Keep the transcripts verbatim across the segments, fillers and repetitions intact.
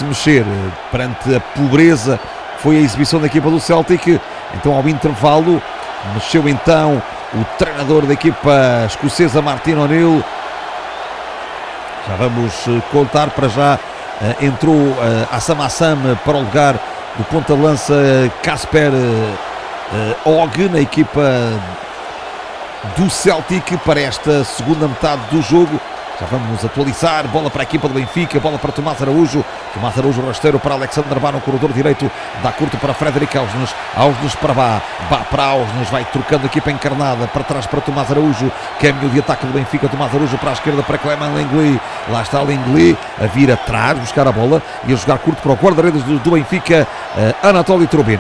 se mexer perante a pobreza que foi a exibição da equipa do Celtic. Então ao intervalo mexeu então o treinador da equipa escocesa, Martin O'Neill. Já vamos contar. Para já uh, entrou uh, Assam Assam para o lugar do ponta de lança Casper uh, Og na equipa do Celtic para esta segunda metade do jogo. Já vamos atualizar. Bola para a equipa do Benfica, bola para Tomás Araújo. Tomás Araújo rasteiro para Alexander Bá no corredor direito, dá curto para Frederic Ausnes. Ausnes para Bá, Bá para Ausnes, vai trocando a equipa encarnada, para trás para Tomás Araújo, caminho de ataque do Benfica. Tomás Araújo para a esquerda para Clément Lenglet, lá está Lenglet a vir atrás, buscar a bola e a jogar curto para o guarda-redes do, do Benfica, uh, Anatoly Trubin.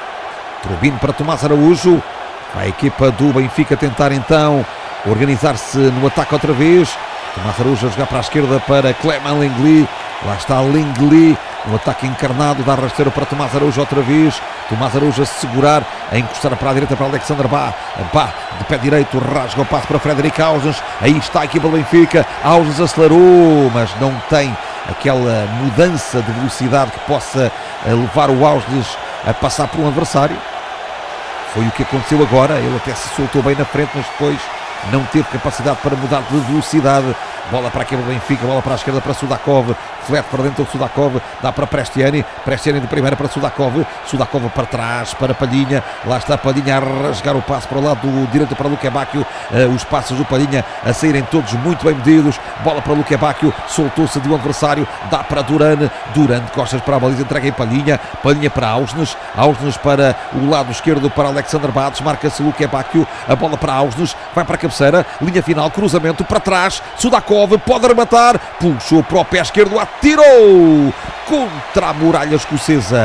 Trubin para Tomás Araújo, vai a equipa do Benfica tentar então organizar-se no ataque outra vez. Tomás Araújo a jogar para a esquerda para Clément Lenglet, lá está Lenglet no ataque encarnado, dá rasteiro para Tomás Araújo outra vez. Tomás Araújo a segurar, a encostar para a direita para Alexander Bá, Bá de pé direito, rasga o passo para Frederic Ausnes, aí está a equipa do Benfica. Ausnes acelerou, mas não tem aquela mudança de velocidade que possa levar o Ausnes a passar por um adversário. Foi o que aconteceu agora, ele até se soltou bem na frente, mas depois não teve capacidade para mudar de velocidade. Bola para a equipa do Benfica, bola para a esquerda para Sudakov, flat para dentro do Sudakov, dá para Prestiani, Prestiani de primeira para Sudakov, Sudakov para trás para Palhinha, lá está Palhinha a rasgar o passo para o lado do direito para Luque Bacchio, uh, os passos do Palhinha a saírem todos muito bem medidos. Bola para Luque Bacchio, soltou-se de um adversário, dá para Duran, Duran de costas para a baliza, entrega em Palhinha, Palhinha para Ausnes, Ausnes para o lado esquerdo para Alexander Bá, desmarca-se Luque Bacchio, a bola para Ausnes, vai para a cabeceira, linha final, cruzamento para trás, Sudakov pode arrematar, puxou para o pé esquerdo, atirou contra a muralha escocesa.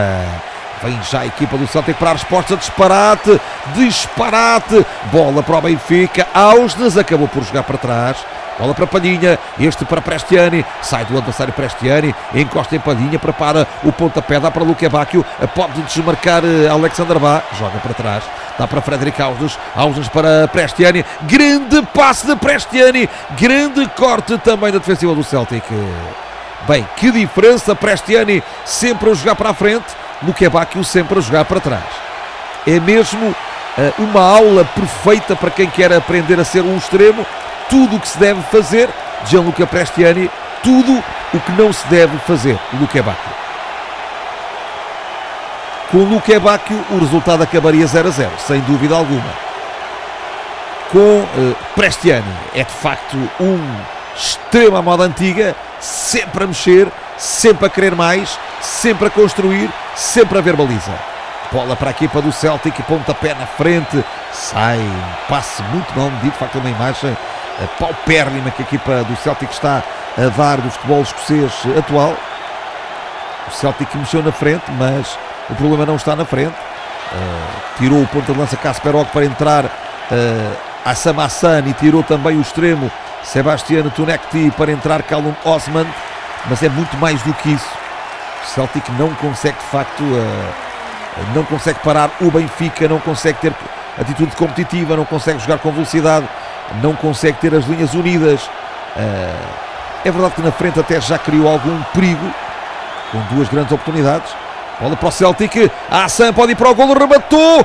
Vem já a equipa do Celtic para a resposta, disparate, disparate, bola para o Benfica, Ausnes acabou por jogar para trás. Bola para Palhinha, este para Prestiani, sai do adversário Prestiani, encosta em Palhinha, prepara o pontapé, dá para Luque Bacchio, pode desmarcar Alexander Bá, joga para trás, dá para Frederic Ausnes, Ausnes para Prestiani, grande passe de Prestiani, grande corte também da defensiva do Celtic. Bem, que diferença, Prestiani sempre a jogar para a frente, Luque Bacchio sempre a jogar para trás. É mesmo uh, uma aula perfeita para quem quer aprender a ser um extremo. Tudo o que se deve fazer, Gianluca Prestiani, tudo o que não se deve fazer, Luque Bacchio. Com Luque Bacchio o resultado acabaria zero a zero, sem dúvida alguma. Com uh, Prestiani é de facto um extremo à moda antiga, sempre a mexer, sempre a querer mais, sempre a construir, sempre a ver baliza. Bola para a equipa do Celtic, pontapé na frente, sai, passe muito mal medido, de facto é uma imagem a paupérrima que a equipa do Celtic está a dar do futebol escocês atual. O Celtic mexeu na frente, mas o problema não está na frente. Uh, tirou o ponta de lança Casper Og para entrar uh, Assam Assam e tirou também o extremo Sebastian Tunekti para entrar Callum Osman, mas é muito mais do que isso. O Celtic não consegue de facto uh, não consegue parar o Benfica, não consegue ter atitude competitiva, não consegue jogar com velocidade, não consegue ter as linhas unidas. Uh, é verdade que na frente até já criou algum perigo, com duas grandes oportunidades. Bola para o Celtic, a Assam pode ir para o golo, rematou,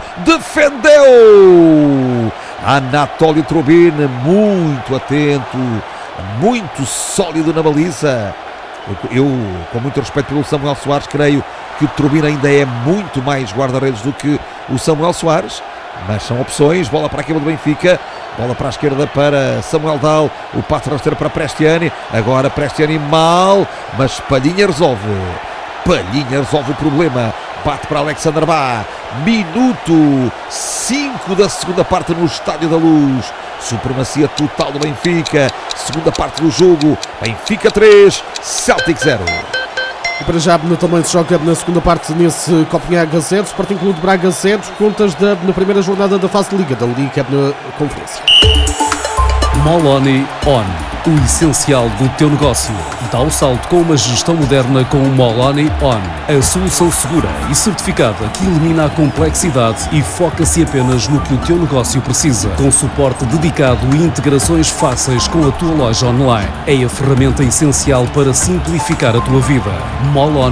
defendeu! Anatoly Trubin, muito atento, muito sólido na baliza. Eu, com muito respeito pelo Samuel Soares, creio que o Trubin ainda é muito mais guarda-redes do que o Samuel Soares, mas são opções. Bola para a equipa do Benfica, bola para a esquerda para Samuel Dahl, o passo rasteiro para Prestiani, agora Prestiani mal, mas Palhinha resolve, Palhinha resolve o problema, bate para Alexander Bá, minuto cinco da segunda parte no Estádio da Luz, supremacia total do Benfica, segunda parte do jogo, Benfica três, Celtic zero. E para já também se joga na segunda parte nesse Copenhague zero, Sporting Clube de Braga zero, contas da, na primeira jornada da fase de Liga da Liga na conferência. Moloni On, o essencial do teu negócio. Dá o salto com uma gestão moderna com o Moloni On, a solução segura e certificada que elimina a complexidade e foca-se apenas no que o teu negócio precisa, com suporte dedicado e integrações fáceis com a tua loja online. É a ferramenta essencial para simplificar a tua vida. Moloni